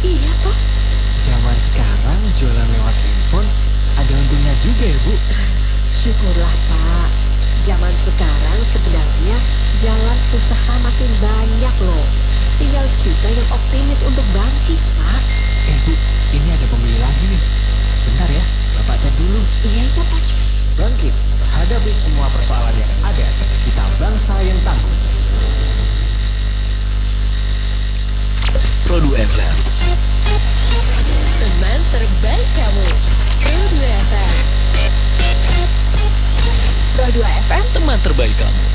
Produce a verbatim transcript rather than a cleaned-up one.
Iya toh? Zaman sekarang jualan lewat handphone ada untungnya juga ya, Bu. Syukurlah Pak. Zaman sekarang sebenarnya jalan usaha makin banyak loh. Tinggal kita yang optimis untuk bangkit, Pak. Eh, Bu, ini ada pembeli lagi nih. Bentar ya, Bapak cek dulu. Iya, iya Pak. Bangkit, hadapi semua persoalan yang ada. Kita bangsa yang tangguh. Produk F M. Teman terbaik kamu. Pro dua F M. Pro dua F M, teman terbaik kamu.